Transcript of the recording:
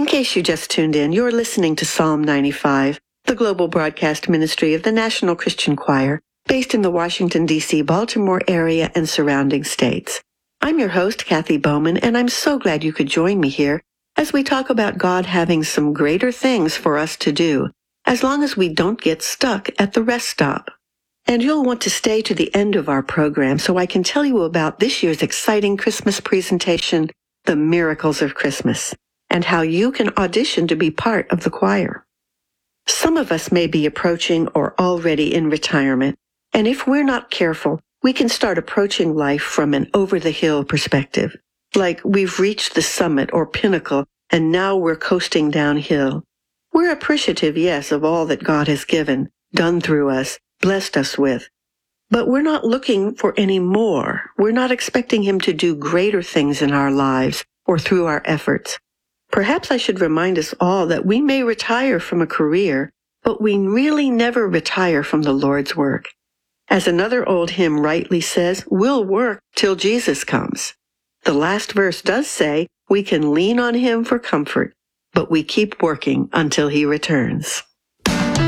In case you just tuned in, you're listening to Psalm 95, the global broadcast ministry of the National Christian Choir, based in the Washington, D.C., Baltimore area and surrounding states. I'm your host, Kathy Bowman, and I'm so glad you could join me here as we talk about God having some greater things for us to do, as long as we don't get stuck at the rest stop. And you'll want to stay to the end of our program so I can tell you about this year's exciting Christmas presentation, The Miracles of Christmas, and how you can audition to be part of the choir. Some of us may be approaching or already in retirement, and if we're not careful, we can start approaching life from an over-the-hill perspective, like we've reached the summit or pinnacle and now we're coasting downhill. We're appreciative, yes, of all that God has given, done through us, blessed us with. But we're not looking for any more. We're not expecting Him to do greater things in our lives or through our efforts. Perhaps I should remind us all that we may retire from a career, but we really never retire from the Lord's work. As another old hymn rightly says, we'll work till Jesus comes. The last verse does say we can lean on Him for comfort, but we keep working until He returns.